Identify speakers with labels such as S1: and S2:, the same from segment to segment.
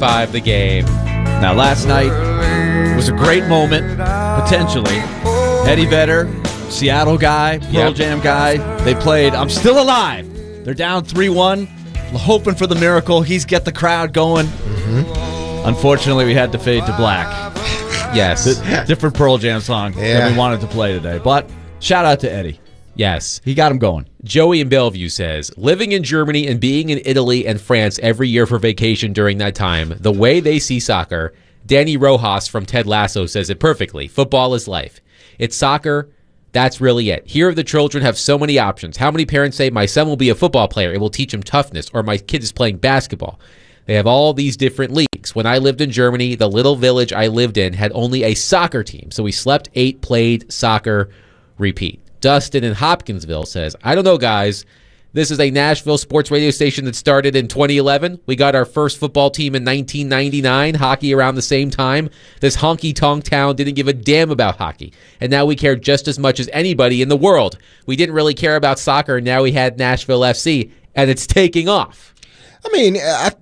S1: 9:45 the game.
S2: Now, last night was a great moment, potentially. Eddie Vedder, Seattle guy, Pearl Jam guy, they played I'm Still Alive. They're down 3-1, hoping for the miracle. He's get the crowd going. Unfortunately, we had to fade to black.
S1: Yes.
S2: Different Pearl Jam song than we wanted to play today. But shout out to Eddie.
S1: Yes.
S2: He got him going.
S1: Joey in Bellevue says, living in Germany and being in Italy and France every year for vacation during that time, the way they see soccer, Danny Rojas from Ted Lasso says it perfectly. Football is life. It's soccer. That's really it. Here, the children have so many options. How many parents say, my son will be a football player, it will teach him toughness, or my kid is playing basketball? They have all these different leagues. When I lived in Germany, the little village I lived in had only a soccer team. So we slept, ate, played soccer, repeat. Dustin in Hopkinsville says, I don't know, guys. This is a Nashville sports radio station that started in 2011. We got our first football team in 1999, hockey around the same time. This honky-tonk town didn't give a damn about hockey. And now we care just as much as anybody in the world. We didn't really care about soccer, and now we had Nashville FC, and it's taking off.
S3: I mean,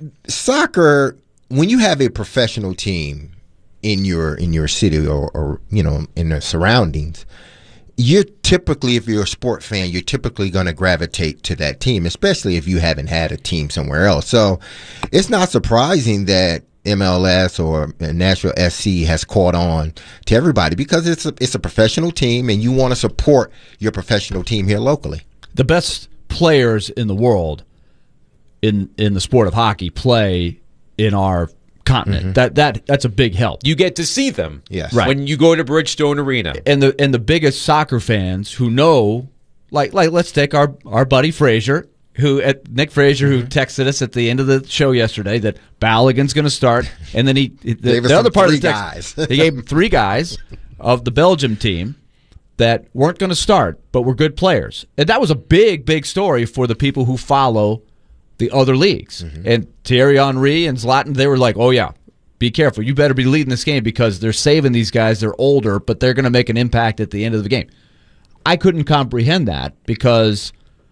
S3: soccer, when you have a professional team in your city or in the surroundings, you're typically, if you're a sport fan, you're typically going to gravitate to that team, especially if you haven't had a team somewhere else. So it's not surprising that MLS or Nashville SC has caught on to everybody because it's a professional team and you want to support your professional team here locally.
S2: The best players in the world in the sport of hockey play in our continent. That's a big help.
S1: You get to see them
S2: Right.
S1: when you go to Bridgestone Arena.
S2: And the biggest soccer fans who know, like let's take our buddy Frazier, Nick Frazier, who texted us at the end of the show yesterday that Balogun's going to start, and then the other part of the text, he gave him 3 guys of the Belgium team that weren't going to start, but were good players, and that was a big story for the people who follow the other leagues. And Thierry Henry and Zlatan, they were like, oh yeah, be careful. You better be leading this game because they're saving these guys. They're older, but they're going to make an impact at the end of the game. I couldn't comprehend that because,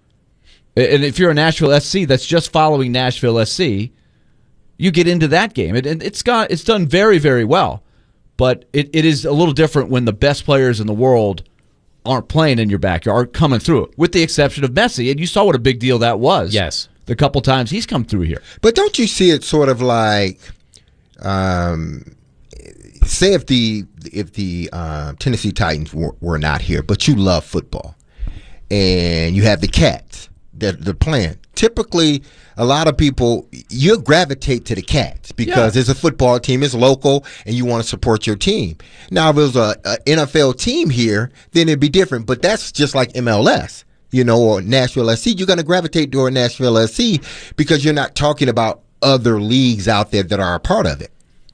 S2: and if you're a Nashville SC that's just following Nashville SC, you get into that game. And it's done very, very well. But it is a little different when the best players in the world aren't playing in your backyard, aren't coming through it, with the exception of Messi. And you saw what a big deal that was.
S1: Yes.
S2: The couple times he's come through here.
S3: But don't you see it sort of like, say if the Tennessee Titans were not here, but you love football, and you have the Cats that they're playing. Typically, a lot of people, you gravitate to the Cats because it's a football team, it's local, and you want to support your team. Now, if it was a NFL team here, then it'd be different. But that's just like MLS. Or Nashville SC, you're going to gravitate toward Nashville SC because you're not talking about other leagues out there that are a part of it.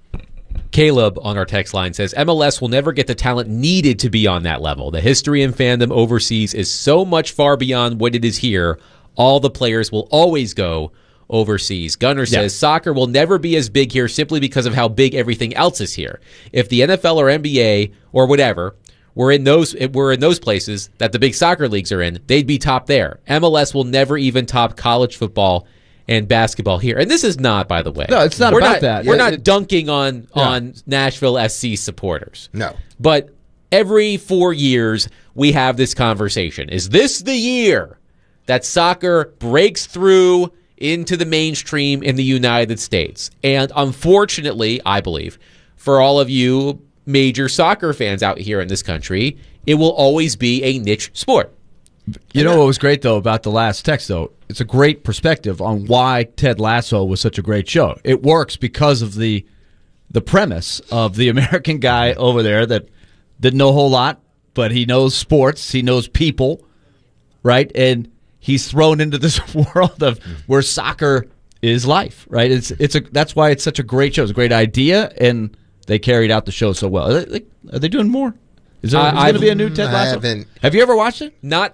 S1: Caleb on our text line says, MLS will never get the talent needed to be on that level. The history and fandom overseas is so much far beyond what it is here. All the players will always go overseas. Gunner says, soccer will never be as big here simply because of how big everything else is here. If the NFL or NBA or whatever were in those places that the big soccer leagues are in, they'd be top there. MLS will never even top college football and basketball here. And this is not, by the way.
S2: No, it's not about that.
S1: We're not dunking on Nashville SC supporters.
S3: No.
S1: But every 4 years, we have this conversation. Is this the year that soccer breaks through into the mainstream in the United States? And unfortunately, I believe, for all of you major soccer fans out here in this country, it will always be a niche sport.
S2: You know what was great, though, about the last text, though? It's a great perspective on why Ted Lasso was such a great show. It works because of the premise of the American guy over there that didn't know a whole lot, but he knows sports, he knows people, right? And he's thrown into this world of where soccer is life, right? That's why it's such a great show. It's a great idea, and they carried out the show so well. Are they doing more? Is there going to be a new Ted Lasso? Have you ever watched it?
S1: Not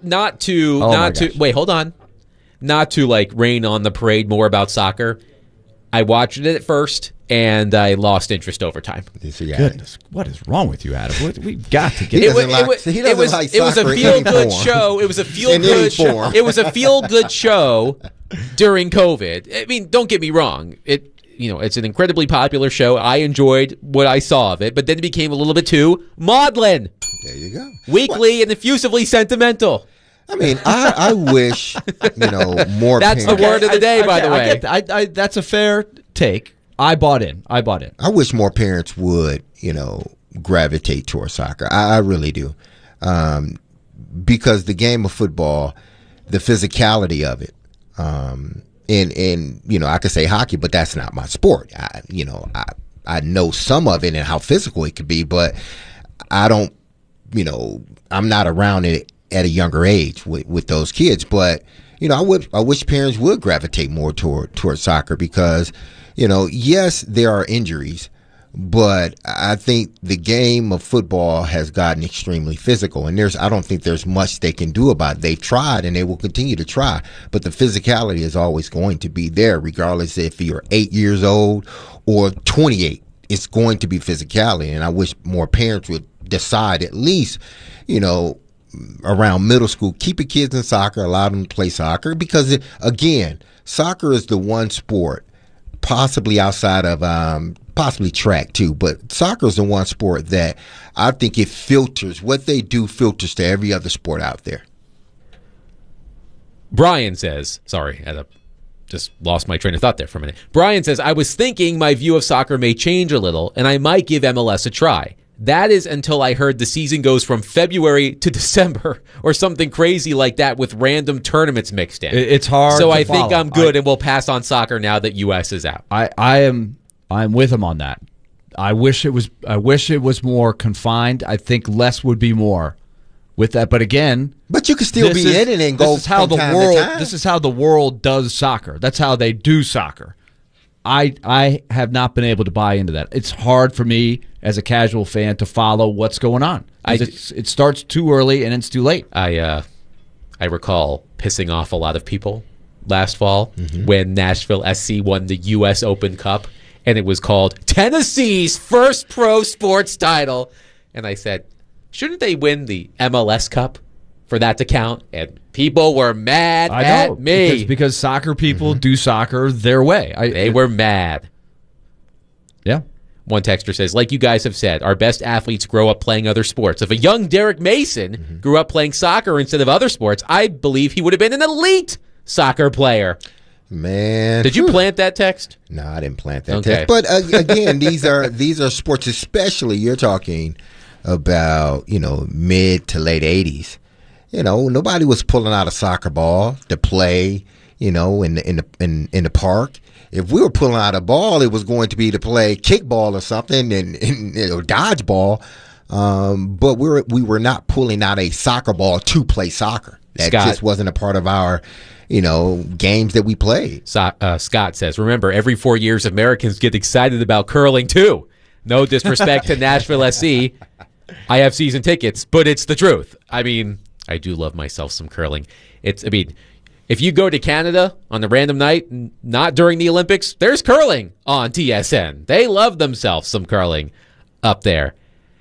S1: to. Wait, hold on. Not to rain on the parade more about soccer. I watched it at first, and I lost interest over time.
S2: Goodness, what is wrong with you, Adam? We've got to get.
S3: He doesn't like
S1: it was a feel good show. It was a feel good show. It was a feel good show during COVID. I mean, don't get me wrong. it's an incredibly popular show. I enjoyed what I saw of it, but then it became a little bit too maudlin.
S3: There you go.
S1: Weekly and effusively sentimental.
S3: I mean, I wish, more
S1: That's
S3: parents.
S1: the word of the day, by the way.
S2: I that's a fair take. I bought in.
S3: I wish more parents would, gravitate towards soccer. I really do. Because the game of football, the physicality of it, and I could say hockey, but that's not my sport. I know some of it and how physical it could be, but I don't, I'm not around it at a younger age with those kids. But, I wish parents would gravitate more toward soccer because, yes, there are injuries, but I think the game of football has gotten extremely physical, and I don't think there's much they can do about it. They've tried, and they will continue to try, but the physicality is always going to be there, regardless if you're 8 years old or 28. It's going to be physicality, and I wish more parents would decide at least, around middle school, keep your kids in soccer, allow them to play soccer, because, again, soccer is the one sport, possibly outside of possibly track too, but soccer is the one sport that I think it filters. What they do filters to every other sport out there.
S1: Brian says, sorry, I just lost my train of thought there for a minute. Brian says, I was thinking my view of soccer may change a little, and I might give MLS a try. That is until I heard the season goes from February to December or something crazy like that with random tournaments mixed in.
S2: It's hard.
S1: So
S2: to
S1: I
S2: follow.
S1: think I'm good, and we'll pass on soccer now that US is out.
S2: I'm with him on that. I wish it was more confined. I think less would be more with that. But again,
S3: you can still be in it and go.
S2: This is how This is how the world does soccer. That's how they do soccer. I have not been able to buy into that. It's hard for me as a casual fan to follow what's going on. It starts too early and it's too late.
S1: I recall pissing off a lot of people last fall when Nashville SC won the U.S. Open Cup, and it was called Tennessee's first pro sports title. And I said, shouldn't they win the MLS Cup for that to count? And people were mad at me.
S2: Because soccer people do soccer their way.
S1: They were mad.
S2: Yeah.
S1: One texter says, like you guys have said, our best athletes grow up playing other sports. If a young Derek Mason grew up playing soccer instead of other sports, I believe he would have been an elite soccer player.
S3: Man,
S1: did you plant that text?
S3: No, I didn't plant that text. But again, these are sports, especially you're talking about, mid to late 80s. Nobody was pulling out a soccer ball to play, in the park. If we were pulling out a ball, it was going to be to play kickball or something and dodgeball. But we were not pulling out a soccer ball to play soccer. That just wasn't a part of our games that we played.
S1: Scott says, remember, every 4 years, Americans get excited about curling, too. No disrespect to Nashville SC. I have season tickets, but it's the truth. I mean, I do love myself some curling. If you go to Canada on a random night, not during the Olympics, there's curling on TSN. They love themselves some curling up there.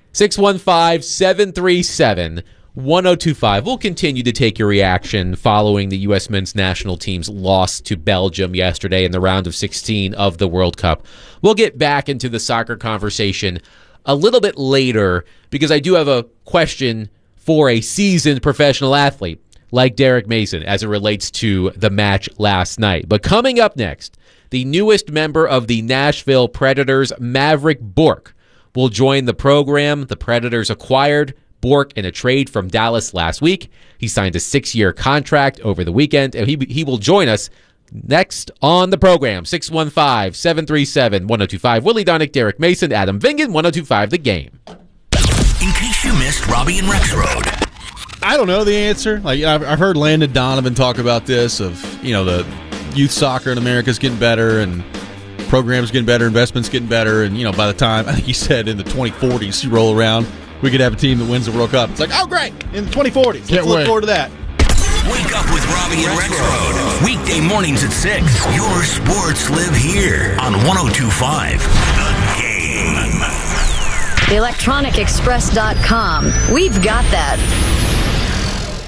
S1: 615-737-1025. We'll continue to take your reaction following the U.S. men's national team's loss to Belgium yesterday in the round of 16 of the World Cup. We'll get back into the soccer conversation a little bit later because I do have a question for a seasoned professional athlete like Derek Mason as it relates to the match last night. But coming up next, the newest member of the Nashville Predators, Mavrik Bourque, will join the program. The Predators acquired Bourque in a trade from Dallas last week. He signed a 6-year contract over the weekend, and he will join us next on the program. 615-737-1025. Willie Donick, Derek Mason, Adam Vingan, 1025 The Game.
S4: In case you missed Robbie and Rexroad.
S5: I don't know the answer. Like I've heard Landon Donovan talk about this of, the youth soccer in America is getting better and programs getting better, investments getting better, and by the time I think he said in the 2040s you roll around, we could have a team that wins the World Cup. It's like, oh great, in the 2040s. Let's look forward to that.
S4: Wake up with Robbie and Rexroad. Weekday mornings at 6. Your sports live here on 1025 The Game.
S6: ElectronicExpress.com. We've got that.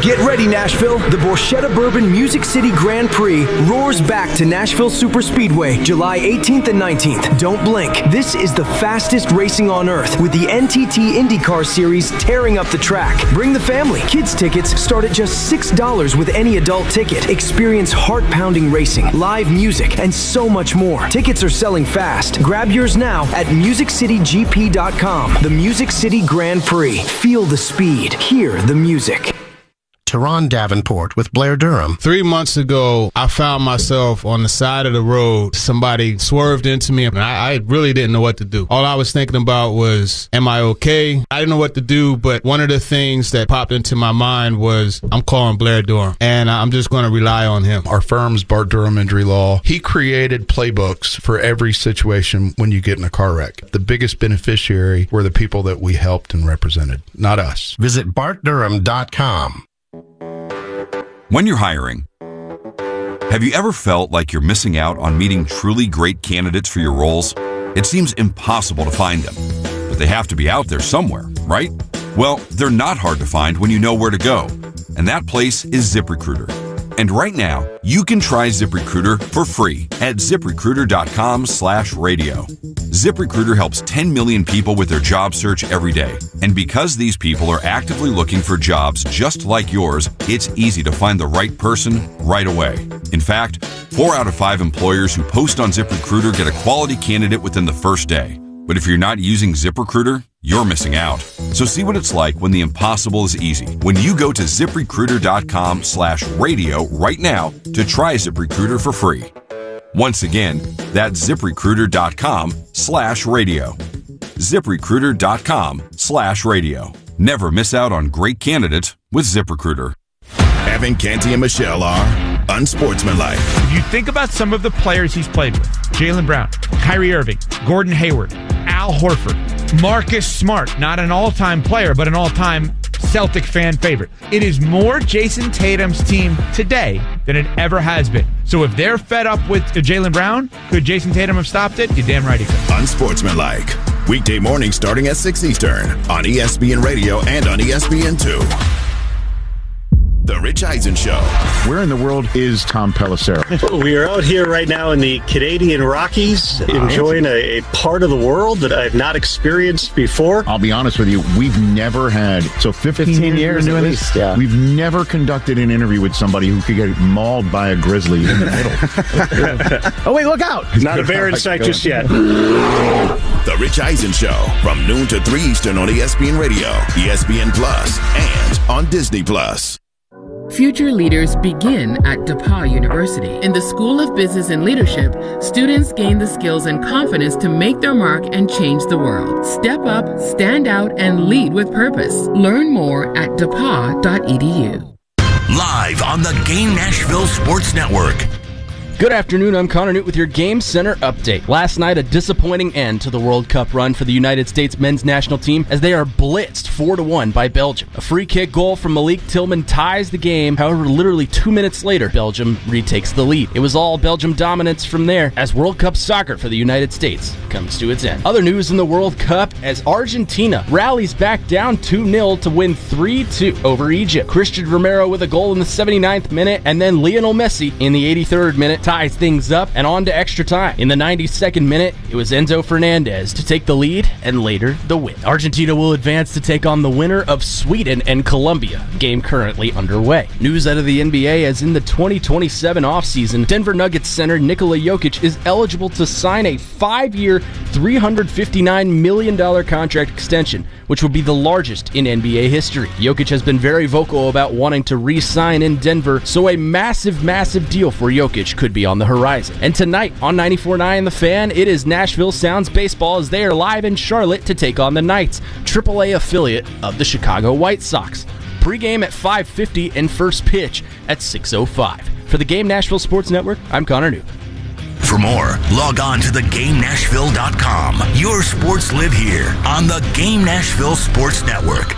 S6: Get ready, Nashville. The Borchetta Bourbon Music City Grand Prix roars back to Nashville Superspeedway, July 18th and 19th. Don't blink. This is the fastest racing on earth, with the NTT IndyCar Series tearing up the track. Bring the family. Kids tickets start at just $6 with any adult ticket. Experience heart-pounding racing, live music, and so much more. Tickets are selling fast. Grab yours now at MusicCityGP.com. The Music City Grand Prix. Feel the speed. Hear the music.
S7: Teron Davenport with Blair Durham.
S8: 3 months ago, I found myself on the side of the road. Somebody swerved into me, and I really didn't know what to do. All I was thinking about was, am I okay? I didn't know what to do, but one of the things that popped into my mind was, I'm calling Blair Durham, and I'm just going to rely on him.
S9: Our firm's Bart Durham Injury Law. He created playbooks for every situation when you get in a car wreck. The biggest beneficiary were the people that we helped and represented, not us.
S7: Visit BartDurham.com.
S10: When you're hiring, have you ever felt like you're missing out on meeting truly great candidates for your roles? It seems impossible to find them, but they have to be out there somewhere, right? Well, they're not hard to find when you know where to go, and that place is ZipRecruiter. And right now, you can try ZipRecruiter for free at ZipRecruiter.com/radio. ZipRecruiter helps 10 million people with their job search every day. And because these people are actively looking for jobs just like yours, it's easy to find the right person right away. In fact, 4 out of 5 employers who post on ZipRecruiter get a quality candidate within the first day. But if you're not using ZipRecruiter, you're missing out. So see what it's like when the impossible is easy. When you go to ZipRecruiter.com/radio right now to try ZipRecruiter for free. Once again, that's ZipRecruiter.com/radio. ZipRecruiter.com/radio. Never miss out on great candidates with ZipRecruiter.
S11: Evan Canty and Michelle are unsportsmanlike.
S12: If you think about some of the players he's played with, Jaylen Brown, Kyrie Irving, Gordon Hayward, Al Horford, Marcus Smart, not an all-time player, but an all-time Celtic fan favorite. It is more Jason Tatum's team today than it ever has been. So if they're fed up with Jaylen Brown, could Jason Tatum have stopped it? You're damn right he could.
S11: Unsportsmanlike. Weekday mornings starting at 6 Eastern on ESPN Radio and on ESPN2. The Rich Eisen Show.
S13: Where in the world is Tom Pelissero?
S14: We are out here right now in the Canadian Rockies, enjoying a part of the world that I've not experienced before.
S13: I'll be honest with you, we've never had, 15 years doing this, yeah. We've never conducted an interview with somebody who could get mauled by a grizzly in the middle. Oh, wait, look out!
S14: Not a bear in sight just yet.
S11: The Rich Eisen Show, from noon to 3 Eastern on ESPN Radio, ESPN Plus, and on Disney Plus.
S15: Future leaders begin at DePauw University. In the School of Business and Leadership, students gain the skills and confidence to make their mark and change the world. Step up, stand out, and lead with purpose. Learn more at depaw.edu.
S4: Live on the Game Nashville Sports Network.
S16: Good afternoon, I'm Connor Newt with your Game Center update. Last night, a disappointing end to the World Cup run for the United States men's national team as they are blitzed 4-1 by Belgium. A free kick goal from Malik Tillman ties the game. However, literally 2 minutes later, Belgium retakes the lead. It was all Belgium dominance from there as World Cup soccer for the United States comes to its end. Other news in the World Cup as Argentina rallies back down 2-0 to win 3-2 over Egypt. Christian Romero with a goal in the 79th minute, and then Lionel Messi in the 83rd minute ties things up and on to extra time. In the 92nd minute, it was Enzo Fernandez to take the lead and later the win. Argentina will advance to take on the winner of Sweden and Colombia, game currently underway. News out of the NBA as in the 2027 offseason, Denver Nuggets center Nikola Jokic is eligible to sign a 5-year, $359 million contract extension, which would be the largest in NBA history. Jokic has been very vocal about wanting to re-sign in Denver, so a massive, massive deal for Jokic could be on the horizon. And tonight on 94.9 The Fan, it is Nashville Sounds Baseball as they are live in Charlotte to take on the Knights, AAA affiliate of the Chicago White Sox. Pre-game at 5:50 and first pitch at 6:05. For the Game Nashville Sports Network, I'm Connor Newt.
S4: For more, log on to theGameNashville.com. Your sports live here on the Game Nashville Sports Network.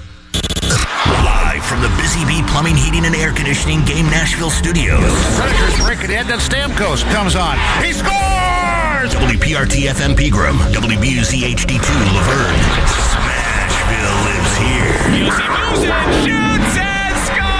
S4: Live from the Busy Bee Plumbing, Heating, and Air Conditioning Game Nashville Studios.
S17: Predators break it in, then Stamkos comes on. He scores!
S4: WPRT-FM Pegram, WBUZ HD2 Laverne. Smashville lives here.
S18: Music shoots and scores!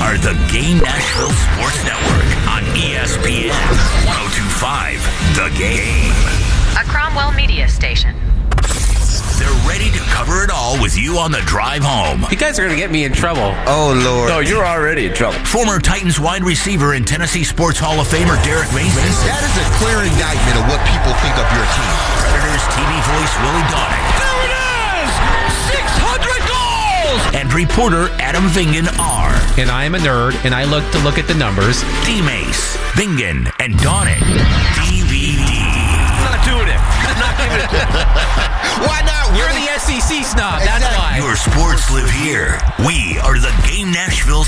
S4: are the Game Nashville Sports Network on ESPN 102.5 The Game.
S18: A Cromwell media station.
S4: They're ready to cover it all with you on the drive home.
S1: You guys are going to get me in trouble.
S3: Oh, Lord.
S19: No, you're already in trouble.
S4: Former Titans wide receiver and Tennessee Sports Hall of Famer Derek Mason.
S3: That is a clear indictment of what people think of your team.
S4: Predators TV voice Willie Donick.
S17: There it is! 600 goals!
S4: And reporter Adam Vingan are.
S1: And I am a nerd, and I look at the numbers.
S4: D-Mace, Vingan, and Donick. DVD.
S19: Not doing it. Not giving it.
S3: Why not?
S1: You're the SEC snob. That's why.
S4: Your sports live here. We are the Game Nashville